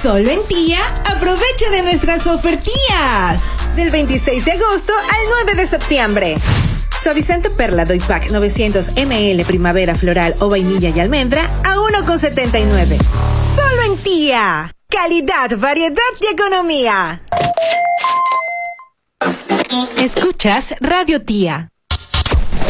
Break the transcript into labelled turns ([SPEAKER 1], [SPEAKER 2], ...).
[SPEAKER 1] Solo en Tía, aprovecha de nuestras ofertías. Del 26 de agosto al 9 de septiembre. Suavizante Perla Doy Pack 900 ml Primavera Floral o Vainilla y Almendra a 1,79. Solo en Tía. Calidad, variedad y economía. Escuchas Radio Tía.